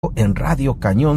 en Radio Cañón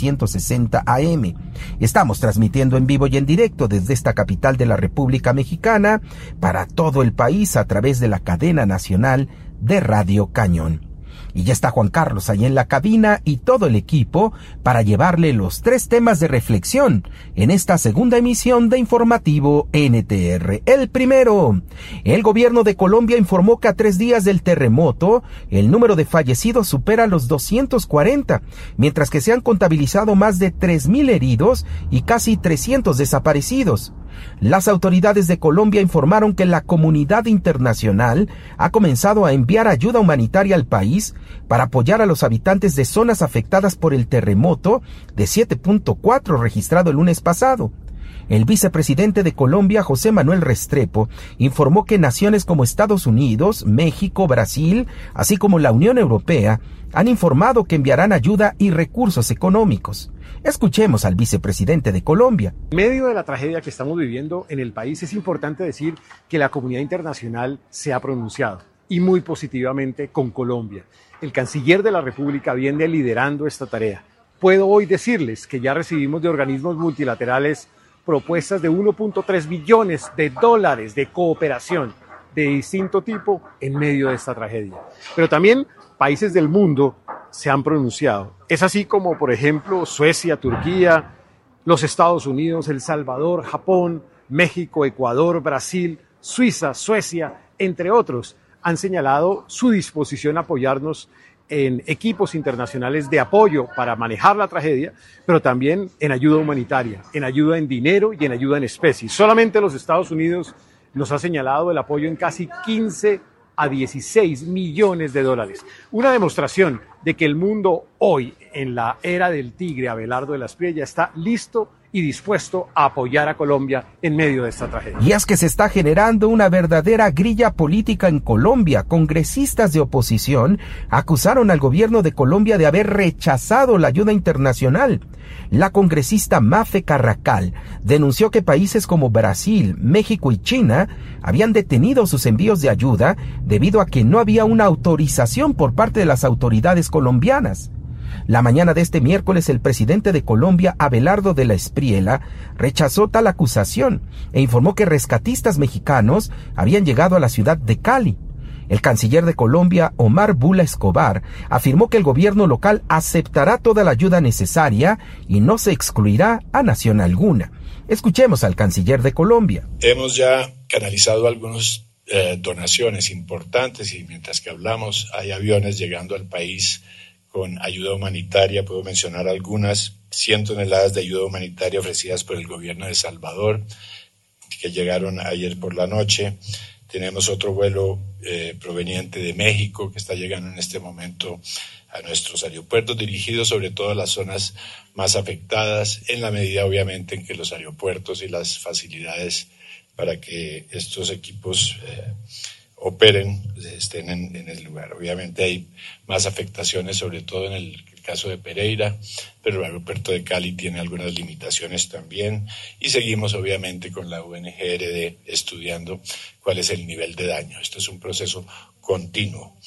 760 AM. Estamos transmitiendo en vivo y en directo desde esta capital de la República Mexicana para todo el país a través de la cadena nacional de Radio Cañón. Y ya está Juan Carlos ahí en la cabina y todo el equipo para llevarle los 3 temas de reflexión en esta segunda emisión de Informativo NTR. El primero, el gobierno de Colombia informó que a 3 días del terremoto, el número de fallecidos supera los 240, mientras que se han contabilizado más de 3,000 heridos y casi 300 desaparecidos. Las autoridades de Colombia informaron que la comunidad internacional ha comenzado a enviar ayuda humanitaria al país para apoyar a los habitantes de zonas afectadas por el terremoto de 7.4 registrado el lunes pasado. El vicepresidente de Colombia, José Manuel Restrepo, informó que naciones como Estados Unidos, México, Brasil, así como la Unión Europea, han informado que enviarán ayuda y recursos económicos. Escuchemos al vicepresidente de Colombia. En medio de la tragedia que estamos viviendo en el país, es importante decir que la comunidad internacional se ha pronunciado, y muy positivamente con Colombia. El canciller de la República viene liderando esta tarea. Puedo hoy decirles que ya recibimos de organismos multilaterales propuestas de 1.3 billones de dólares de cooperación de distinto tipo en medio de esta tragedia. Pero también países del mundo se han pronunciado. Es así como, por ejemplo, Suecia, Turquía, los Estados Unidos, El Salvador, Japón, México, Ecuador, Brasil, Suiza, Suecia, entre otros, han señalado su disposición a apoyarnos en equipos internacionales de apoyo para manejar la tragedia, pero también en ayuda humanitaria, en ayuda en dinero y en ayuda en especie. Solamente los Estados Unidos nos ha señalado el apoyo en casi 15 a 16 millones de dólares. Una demostración de que el mundo hoy, en la era del tigre Abelardo de la Espriella, está listo y dispuesto a apoyar a Colombia en medio de esta tragedia. Y es que se está generando una verdadera grilla política en Colombia. Congresistas de oposición acusaron al gobierno de Colombia de haber rechazado la ayuda internacional. La congresista Mafe Carrascal denunció que países como Brasil, México y China habían detenido sus envíos de ayuda debido a que no había una autorización por parte de las autoridades colombianas. La mañana de este miércoles, el presidente de Colombia, Abelardo de la Espriella, rechazó tal acusación e informó que rescatistas mexicanos habían llegado a la ciudad de Cali. El canciller de Colombia, Omar Bula Escobar, afirmó que el gobierno local aceptará toda la ayuda necesaria y no se excluirá a nación alguna. Escuchemos al canciller de Colombia. Hemos ya canalizado algunas donaciones importantes y mientras que hablamos hay aviones llegando al país con ayuda humanitaria. Puedo mencionar algunas 100 toneladas de ayuda humanitaria ofrecidas por el gobierno de El Salvador, que llegaron ayer por la noche. Tenemos otro vuelo proveniente de México que está llegando en este momento a nuestros aeropuertos, dirigidos sobre todo a las zonas más afectadas, en la medida obviamente en que los aeropuertos y las facilidades para que estos equipos operen, estén en el lugar. Obviamente hay más afectaciones, sobre todo en el caso de Pereira, pero el aeropuerto de Cali tiene algunas limitaciones también y seguimos obviamente con la UNGRD estudiando cuál es el nivel de daño. Esto es un proceso continuo.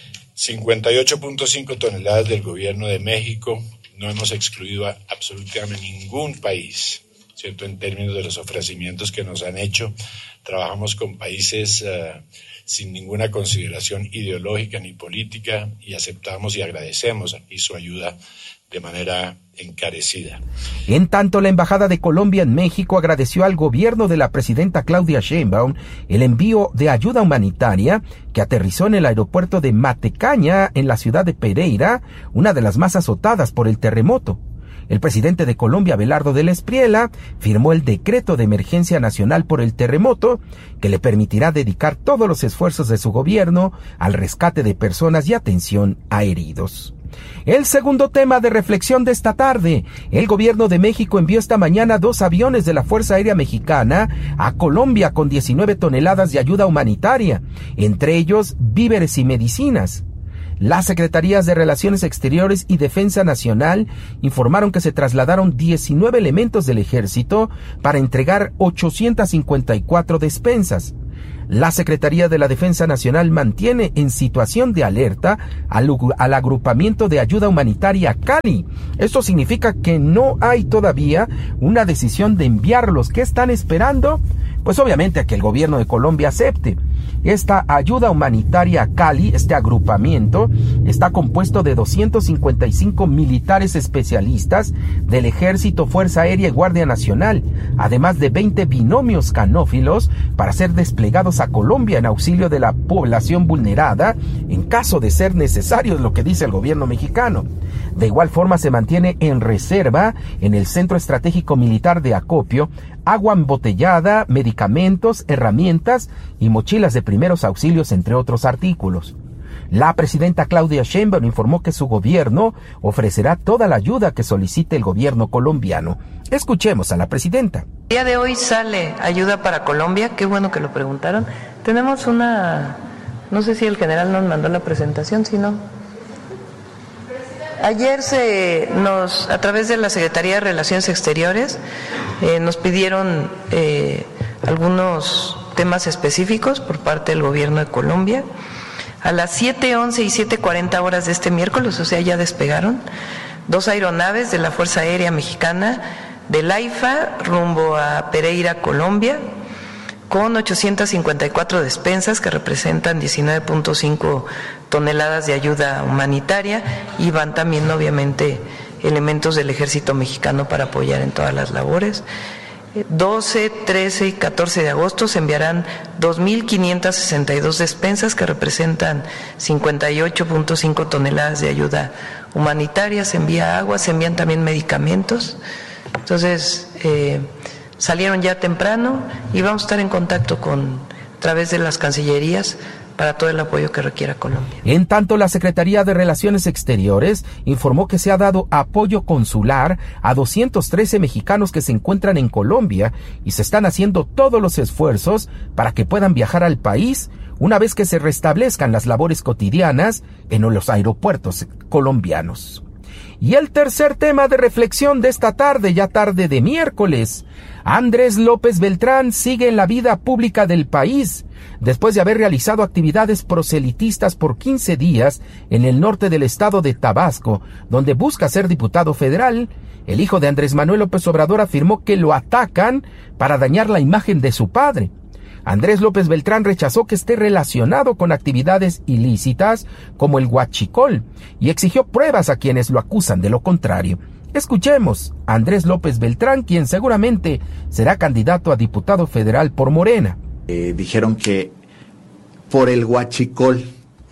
58.5 toneladas del gobierno de México. No hemos excluido a absolutamente ningún país, ¿cierto? En términos de los ofrecimientos que nos han hecho. Trabajamos con países sin ninguna consideración ideológica ni política y aceptamos y agradecemos aquí su ayuda de manera encarecida. En tanto, la Embajada de Colombia en México agradeció al gobierno de la presidenta Claudia Sheinbaum el envío de ayuda humanitaria que aterrizó en el aeropuerto de Matecaña, en la ciudad de Pereira, una de las más azotadas por el terremoto. El presidente de Colombia, Abelardo de la Espriella, firmó el decreto de emergencia nacional por el terremoto, que le permitirá dedicar todos los esfuerzos de su gobierno al rescate de personas y atención a heridos. El segundo tema de reflexión de esta tarde: el gobierno de México envió esta mañana 2 aviones de la Fuerza Aérea Mexicana a Colombia con 19 toneladas de ayuda humanitaria, entre ellos víveres y medicinas. Las Secretarías de Relaciones Exteriores y Defensa Nacional informaron que se trasladaron 19 elementos del Ejército para entregar 854 despensas. La Secretaría de la Defensa Nacional mantiene en situación de alerta al agrupamiento de ayuda humanitaria Cali. Esto significa que no hay todavía una decisión de enviarlos. ¿Qué están esperando? Pues obviamente a que el gobierno de Colombia acepte. Esta ayuda humanitaria Cali, este agrupamiento, está compuesto de 255 militares especialistas del Ejército, Fuerza Aérea y Guardia Nacional, además de 20 binomios canófilos para ser desplegados a Colombia en auxilio de la población vulnerada en caso de ser necesario, es lo que dice el gobierno mexicano. De igual forma se mantiene en reserva en el Centro Estratégico Militar de Acopio agua embotellada, medicamentos, herramientas y mochilas de primeros auxilios, entre otros artículos. La presidenta Claudia Sheinbaum informó que su gobierno ofrecerá toda la ayuda que solicite el gobierno colombiano. Escuchemos a la presidenta. El día de hoy sale ayuda para Colombia, qué bueno que lo preguntaron. Tenemos no sé si el general nos mandó la presentación, si no. Ayer a través de la Secretaría de Relaciones Exteriores, nos pidieron algunos temas específicos por parte del gobierno de Colombia. A las 7:11 y 7:40 horas de este miércoles, o sea, ya despegaron 2 aeronaves de la Fuerza Aérea Mexicana del AIFA rumbo a Pereira, Colombia, con 854 despensas que representan 19.5 toneladas de ayuda humanitaria, y van también obviamente elementos del ejército mexicano para apoyar en todas las labores. 12, 13 y 14 de agosto se enviarán 2.562 despensas que representan 58.5 toneladas de ayuda humanitaria. Se envía agua, se envían también medicamentos. Entonces, salieron ya temprano y vamos a estar en contacto a través de las cancillerías para todo el apoyo que requiera Colombia. En tanto, la Secretaría de Relaciones Exteriores informó que se ha dado apoyo consular a 213 mexicanos que se encuentran en Colombia y se están haciendo todos los esfuerzos para que puedan viajar al país una vez que se restablezcan las labores cotidianas en los aeropuertos colombianos. Y el tercer tema de reflexión de esta tarde, ya tarde de miércoles: Andrés López Beltrán sigue en la vida pública del país, después de haber realizado actividades proselitistas por 15 días en el norte del estado de Tabasco, donde busca ser diputado federal. El hijo de Andrés Manuel López Obrador afirmó que lo atacan para dañar la imagen de su padre. Andrés López Beltrán rechazó que esté relacionado con actividades ilícitas como el huachicol y exigió pruebas a quienes lo acusan de lo contrario. Escuchemos a Andrés López Beltrán, quien seguramente será candidato a diputado federal por Morena. Dijeron que por el huachicol,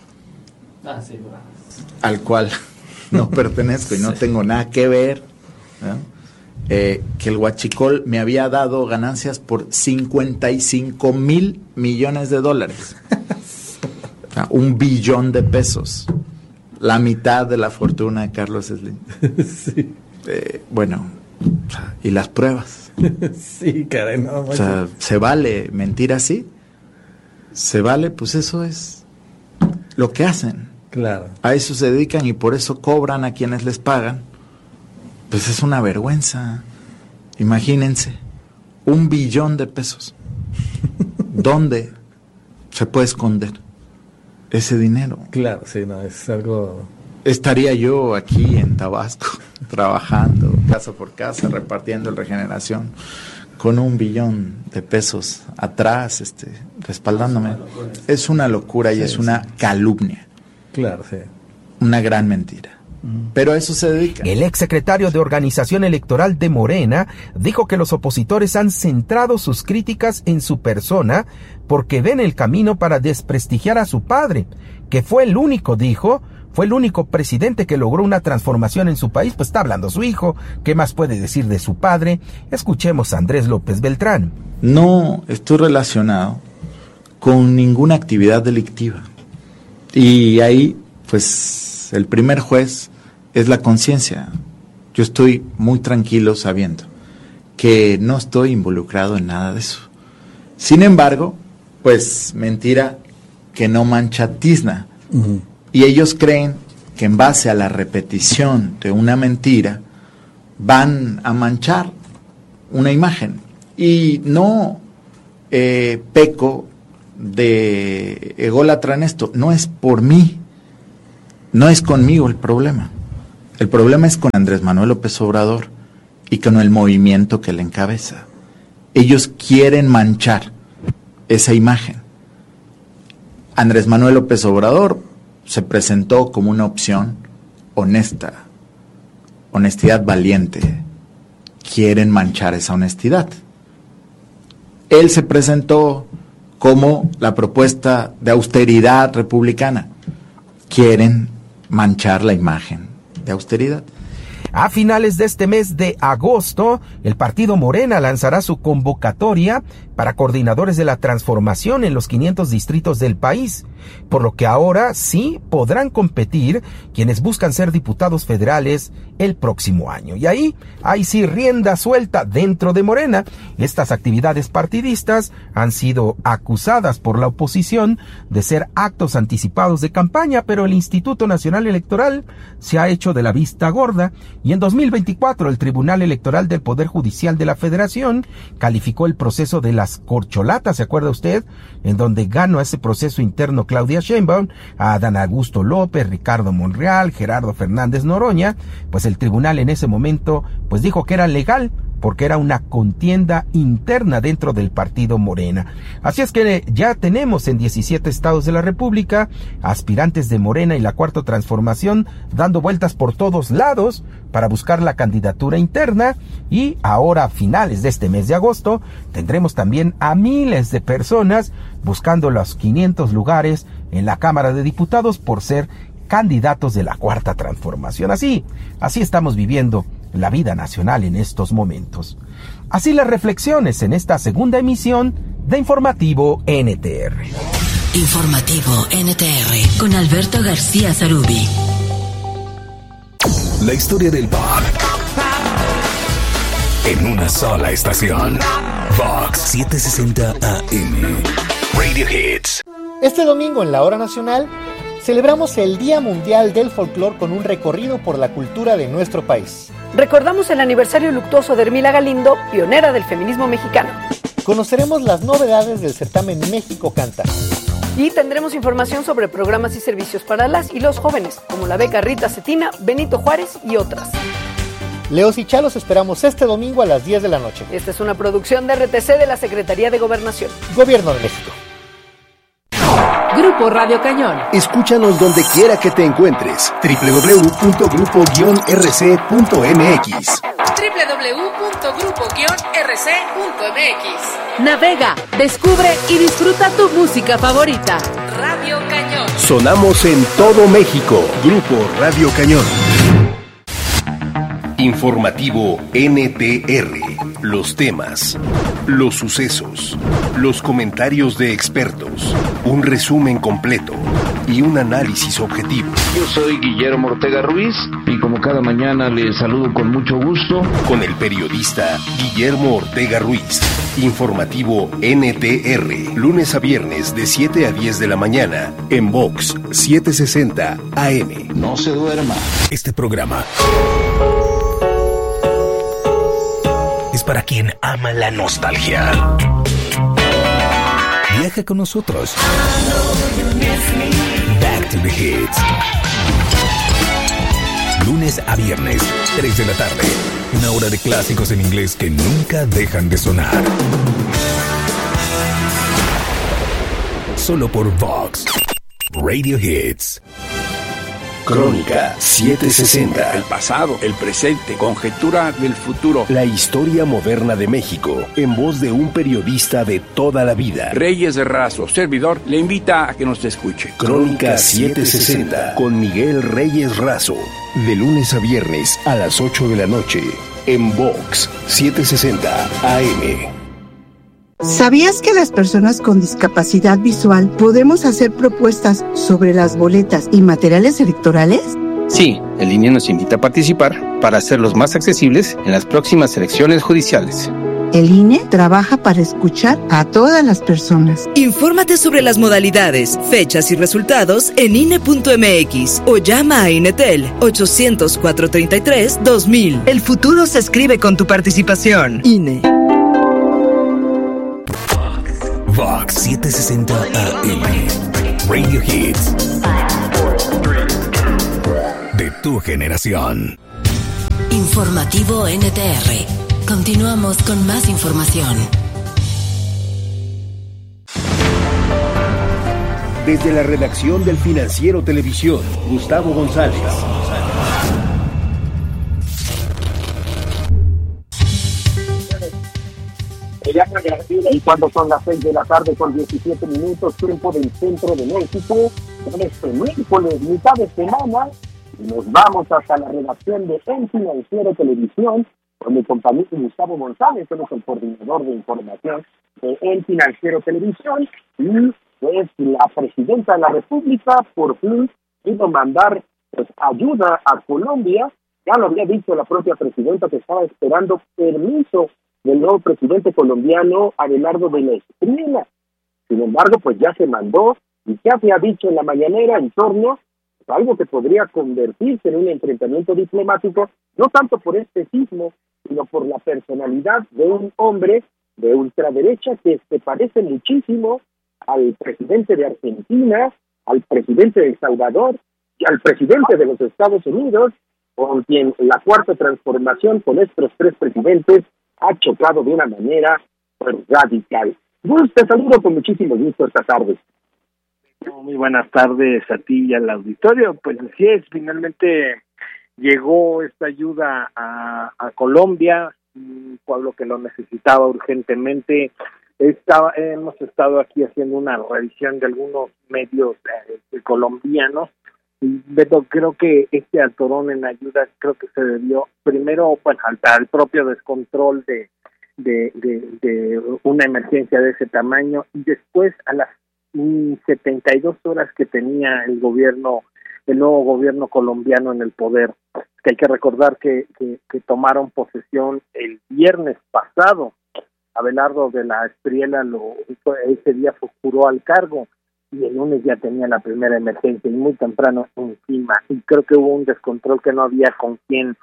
al cual no pertenezco y no tengo nada que ver, ¿no? Que el huachicol me había dado ganancias por 55,000 millones de dólares. $1 billón de pesos. La mitad de la fortuna de Carlos Slim. Sí. Bueno, ¿y las pruebas? Sí, caray, no. O sea, ¿se vale mentir así? ¿Se vale? Pues eso es lo que hacen. Claro. A eso se dedican y por eso cobran a quienes les pagan. Pues es una vergüenza. Imagínense, $1 billón de pesos. ¿Dónde se puede esconder ese dinero? Claro, sí, no, es algo... Estaría yo aquí en Tabasco, trabajando casa por casa, repartiendo el Regeneración, con $1 billón de pesos atrás, respaldándome. Es una locura y es una calumnia. Claro, sí. Una gran mentira. Pero a eso se dedica. El exsecretario de Organización Electoral de Morena dijo que los opositores han centrado sus críticas en su persona porque ven el camino para desprestigiar a su padre, que fue el único presidente que logró una transformación en su país. Pues está hablando su hijo, ¿qué más puede decir de su padre? Escuchemos a Andrés López Beltrán. No estoy relacionado con ninguna actividad delictiva. Y ahí, pues, el primer juez es la conciencia. Yo estoy muy tranquilo sabiendo que no estoy involucrado en nada de eso. Sin embargo, pues mentira que no mancha tizna. Uh-huh. Y ellos creen que en base a la repetición de una mentira van a manchar una imagen. Y no peco de ególatra en esto. No es por mí, no es conmigo el problema. El problema es con Andrés Manuel López Obrador y con el movimiento que le encabeza. Ellos quieren manchar esa imagen. Andrés Manuel López Obrador se presentó como una opción honesta, honestidad valiente. Quieren manchar esa honestidad. Él se presentó como la propuesta de austeridad republicana. Quieren manchar la imagen de austeridad. A finales de este mes de agosto, el partido Morena lanzará su convocatoria para coordinadores de la transformación en los 500 distritos del país, por lo que ahora sí podrán competir quienes buscan ser diputados federales el próximo año. Y ahí sí rienda suelta dentro de Morena. Estas actividades partidistas han sido acusadas por la oposición de ser actos anticipados de campaña, pero el Instituto Nacional Electoral se ha hecho de la vista gorda y en 2024 el Tribunal Electoral del Poder Judicial de la Federación calificó el proceso de las corcholatas, ¿se acuerda usted? En donde ganó ese proceso interno Claudia Sheinbaum, a Adán Augusto López, Ricardo Monreal, Gerardo Fernández Noroña. Pues el tribunal en ese momento pues dijo que era legal, porque era una contienda interna dentro del partido Morena. Así es que ya tenemos en 17 estados de la República aspirantes de Morena y la Cuarta Transformación dando vueltas por todos lados para buscar la candidatura interna, y ahora a finales de este mes de agosto tendremos también a miles de personas buscando los 500 lugares en la Cámara de Diputados por ser candidatos de la Cuarta Transformación. Así estamos viviendo la vida nacional en estos momentos. Así las reflexiones en esta segunda emisión de Informativo NTR. Informativo NTR con Alberto García Zarubi. La historia del pop en una sola estación. Vox 760 AM. Radio Hits. Este domingo en la Hora Nacional celebramos el Día Mundial del Folclor con un recorrido por la cultura de nuestro país. Recordamos el aniversario luctuoso de Hermila Galindo, pionera del feminismo mexicano. Conoceremos las novedades del certamen México Canta. Y tendremos información sobre programas y servicios para las y los jóvenes, como la beca Rita Cetina, Benito Juárez y otras. Leos y Chalos esperamos este domingo a las 10 de la noche. Esta es una producción de RTC de la Secretaría de Gobernación. Gobierno de México. Grupo Radio Cañón. Escúchanos donde quiera que te encuentres. www.grupo-rc.mx. www.grupo-rc.mx. Navega, descubre y disfruta tu música favorita. Radio Cañón. Sonamos en todo México. Grupo Radio Cañón. Informativo NTR. Los temas, los sucesos, los comentarios de expertos, un resumen completo y un análisis objetivo. Yo soy Guillermo Ortega Ruiz y como cada mañana les saludo con mucho gusto. Con el periodista Guillermo Ortega Ruiz. Informativo NTR. Lunes a viernes de 7 a 10 de la mañana en Vox 760 AM. No se duerma. Este programa es para quien ama la nostalgia. Viaja con nosotros. Back to the Hits. Lunes a viernes, 3 de la tarde. Una hora de clásicos en inglés que nunca dejan de sonar. Solo por Vox Radio Hits. Crónica 760. El pasado, el presente, conjetura del futuro. La historia moderna de México, en voz de un periodista de toda la vida. Reyes de Razo, servidor, le invita a que nos escuche. Crónica 760 con Miguel Reyes Razo. De lunes a viernes a las 8 de la noche. En Vox 760 AM. ¿Sabías que las personas con discapacidad visual podemos hacer propuestas sobre las boletas y materiales electorales? Sí, el INE nos invita a participar para hacerlos más accesibles en las próximas elecciones judiciales. El INE trabaja para escuchar a todas las personas. Infórmate sobre las modalidades, fechas y resultados en INE.mx o llama a INETEL 800-433-2000. El futuro se escribe con tu participación. INE. Vox Rock 760 AM. Radio Hits. De tu generación. Informativo NTR. Continuamos con más información. Desde la redacción del Financiero Televisión, Gustavo González. Y cuando son las 6 de la tarde con 17 minutos, tiempo del centro de México, en este miércoles, mitad de semana, nos vamos hasta la redacción de El Financiero Televisión, con mi compañero Gustavo González, él es el coordinador de información de El Financiero Televisión, y pues la presidenta de la República por fin iba a mandar pues, ayuda a Colombia. Ya lo había dicho la propia presidenta que estaba esperando permiso del nuevo presidente colombiano Abelardo de la Espriella. Sin embargo, pues ya se mandó y ya se ha dicho en la mañanera en torno a algo que podría convertirse en un enfrentamiento diplomático, no tanto por este sismo, sino por la personalidad de un hombre de ultraderecha que se parece muchísimo al presidente de Argentina, al presidente de El Salvador y al presidente de los Estados Unidos, con quien la cuarta transformación con estos tres presidentes ha chocado de una manera radical. Gus, te saludo con muchísimo gusto esta tarde. Muy buenas tardes a ti y al auditorio. Pues así es, finalmente llegó esta ayuda a Colombia, un pueblo que lo necesitaba urgentemente. Hemos estado aquí haciendo una revisión de algunos medios colombianos. Beto, creo que este atorón en ayuda creo que se debió primero al propio descontrol de una emergencia de ese tamaño, y después a las 72 horas que tenía el nuevo gobierno colombiano en el poder, que hay que recordar que tomaron posesión el viernes pasado. Abelardo de la Espriella ese día juró al cargo y el lunes ya tenía la primera emergencia y muy temprano encima, y creo que hubo un descontrol que no había con quién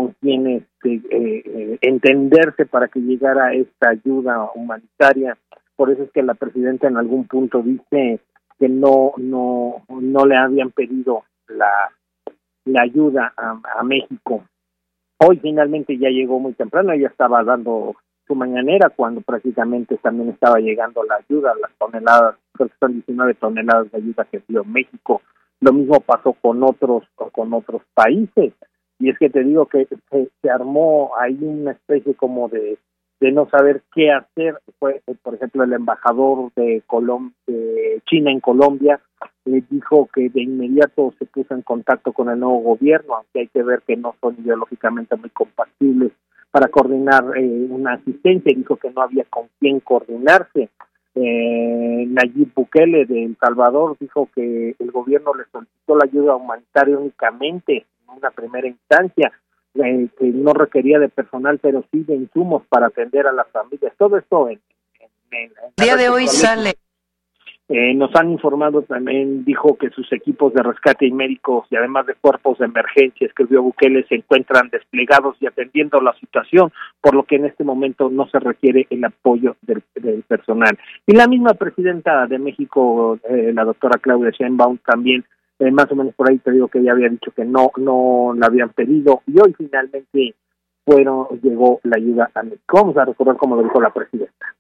entenderse para que llegara esta ayuda humanitaria. Por eso es que la presidenta en algún punto dice que no le habían pedido la ayuda a México. Hoy finalmente ya llegó muy temprano, ella estaba dando su mañanera cuando prácticamente también estaba llegando la ayuda, las toneladas, creo que son 19 toneladas de ayuda que dio México. Lo mismo pasó con otros países, y es que te digo que se armó ahí una especie como de no saber qué hacer. Fue, por ejemplo, el embajador de China en Colombia le dijo que de inmediato se puso en contacto con el nuevo gobierno, aunque hay que ver que no son ideológicamente muy compatibles, para coordinar una asistencia. Dijo que no había con quién coordinarse. Nayib Bukele de El Salvador dijo que el gobierno le solicitó la ayuda humanitaria únicamente en una primera instancia, que no requería de personal, pero sí de insumos para atender a las familias. Todo esto en el día de hoy sale. Nos han informado también, dijo que sus equipos de rescate y médicos y además de cuerpos de emergencia, escribió Bukele, se encuentran desplegados y atendiendo la situación, por lo que en este momento no se requiere el apoyo del personal. Y la misma presidenta de México, la doctora Claudia Sheinbaum, también más o menos por ahí te digo que ella había dicho que no la habían pedido, y hoy finalmente llegó la ayuda a México. Vamos a recordar cómo lo dijo la presidenta.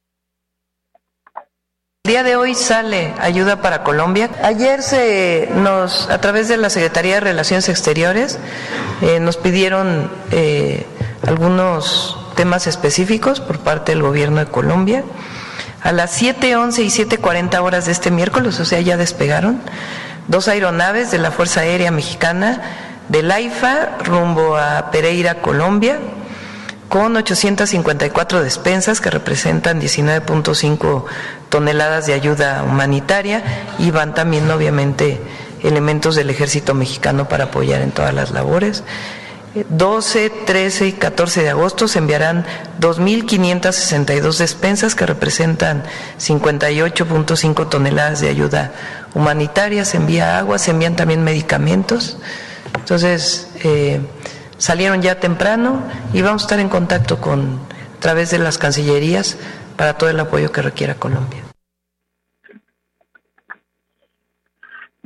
El día de hoy sale ayuda para Colombia. Ayer a través de la Secretaría de Relaciones Exteriores, nos pidieron algunos temas específicos por parte del gobierno de Colombia. A las 7:11 y 7:40 horas de este miércoles, o sea, ya despegaron 2 aeronaves de la Fuerza Aérea Mexicana del AIFA rumbo a Pereira, Colombia, con 854 despensas que representan 19.5 toneladas de ayuda humanitaria, y van también obviamente elementos del ejército mexicano para apoyar en todas las labores. 12, 13 y 14 de agosto se enviarán 2.562 despensas que representan 58.5 toneladas de ayuda humanitaria. Se envía agua, se envían también medicamentos. Entonces, salieron ya temprano y vamos a estar en contacto a través de las cancillerías para todo el apoyo que requiera Colombia.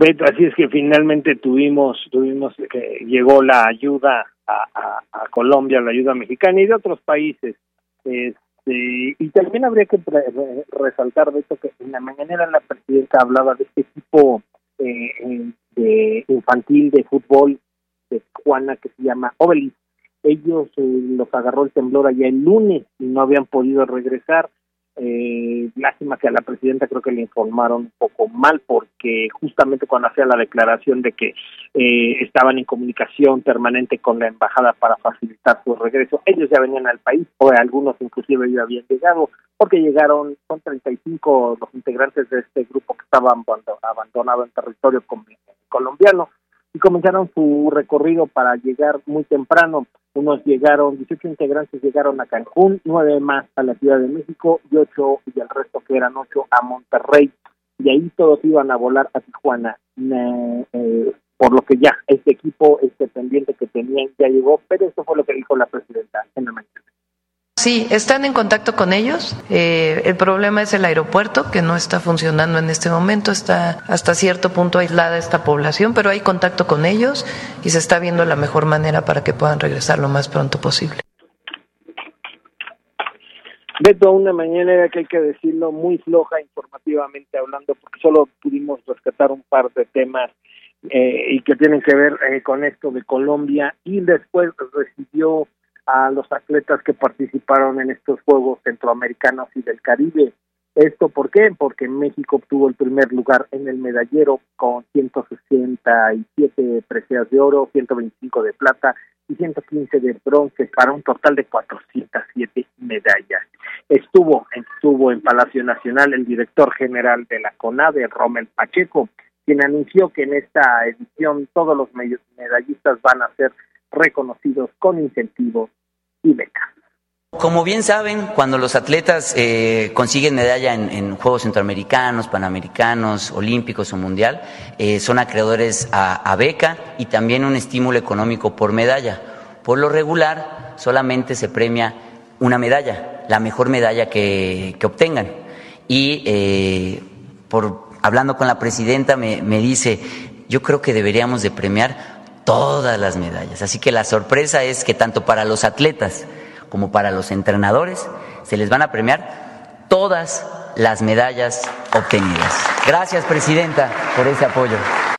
Beto, así es que finalmente tuvimos que llegó la ayuda a Colombia, la ayuda mexicana y de otros países. Y también habría que resaltar, Beto, que en la mañanera la presidenta hablaba de este equipo de infantil de fútbol de Tijuana que se llama Obelis. Ellos los agarró el temblor allá el lunes y no habían podido regresar. Lástima que a la presidenta creo que le informaron un poco mal, porque justamente cuando hacía la declaración de que estaban en comunicación permanente con la embajada para facilitar su regreso, ellos ya venían al país, o algunos inclusive ya habían llegado, porque llegaron, son 35 los integrantes de este grupo que estaban abandonado en territorio colombiano, y comenzaron su recorrido para llegar muy temprano. 18 integrantes llegaron a Cancún, 9 más a la Ciudad de México y el resto que eran 8 a Monterrey. Y ahí todos iban a volar a Tijuana. Por lo que ya este equipo, este pendiente que tenían ya llegó, pero eso fue lo que dijo la presidenta en la mañana. Sí, están en contacto con ellos. El problema es el aeropuerto, que no está funcionando en este momento. Está hasta cierto punto aislada esta población, pero hay contacto con ellos y se está viendo la mejor manera para que puedan regresar lo más pronto posible. Beto, una mañana que hay que decirlo muy floja informativamente hablando, porque solo pudimos rescatar un par de temas y que tienen que ver con esto de Colombia, y después recibió a los atletas que participaron en estos Juegos Centroamericanos y del Caribe. ¿Esto por qué? Porque México obtuvo el primer lugar en el medallero con 167 preseas de oro, 125 de plata y 115 de bronce, para un total de 407 medallas. Estuvo en Palacio Nacional el director general de la CONADE, Rommel Pacheco, quien anunció que en esta edición todos los medallistas van a ser reconocidos con incentivos y becas. Como bien saben, cuando los atletas consiguen medalla en Juegos Centroamericanos, Panamericanos, Olímpicos o Mundial, son acreedores a beca y también un estímulo económico por medalla. Por lo regular, solamente se premia una medalla, la mejor medalla que obtengan. Y hablando con la presidenta me dice, yo creo que deberíamos de premiar todas las medallas. Así que la sorpresa es que tanto para los atletas como para los entrenadores se les van a premiar todas las medallas obtenidas. Gracias, presidenta, por ese apoyo.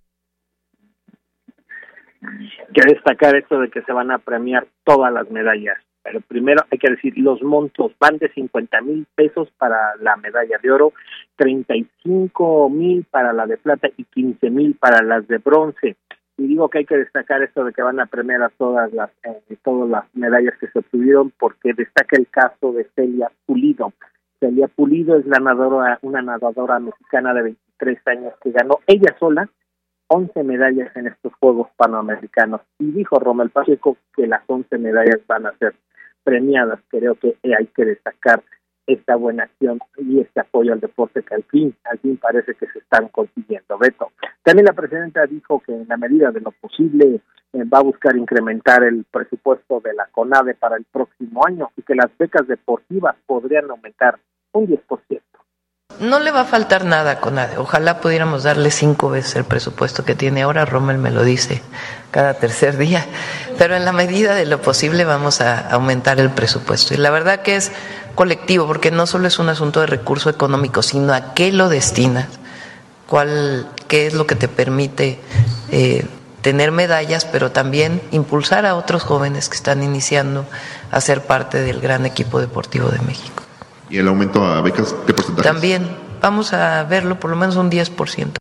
Quiero destacar esto de que se van a premiar todas las medallas, pero primero hay que decir, los montos van de 50,000 pesos para la medalla de oro, 35,000 para la de plata y 15,000 para las de bronce. Y digo que hay que destacar esto de que van a premiar a todas las medallas que se obtuvieron, porque destaca el caso de Celia Pulido. Celia Pulido es una nadadora mexicana de 23 años que ganó ella sola 11 medallas en estos Juegos Panamericanos. Y dijo Rommel Pacheco que las 11 medallas van a ser premiadas. Creo que hay que destacar esta buena acción y este apoyo al deporte que al fin parece que se están consiguiendo. Beto, también la presidenta dijo que en la medida de lo posible va a buscar incrementar el presupuesto de la CONADE para el próximo año y que las becas deportivas podrían aumentar un 10%. No le va a faltar nada a CONADE. Ojalá pudiéramos darle 5 veces el presupuesto que tiene ahora. Rommel me lo dice cada tercer día. Pero en la medida de lo posible vamos a aumentar el presupuesto. Y la verdad que es colectivo, porque no solo es un asunto de recurso económico, sino a qué lo destinas, qué es lo que te permite tener medallas, pero también impulsar a otros jóvenes que están iniciando a ser parte del gran equipo deportivo de México. ¿Y el aumento a becas qué porcentaje? También vamos a verlo por lo menos un 10%.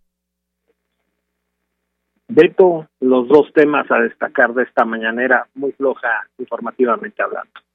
Beto, los dos temas a destacar de esta mañanera, muy floja informativamente hablando.